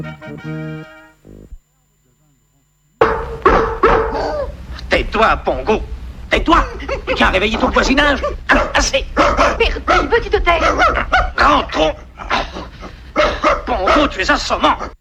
Tais-toi, Pongo. Tais-toi. Tu as réveillé tout le voisinage. Alors, assez. Perdu, veux-tu te taire? Rentrons. Pongo, tu es assommant.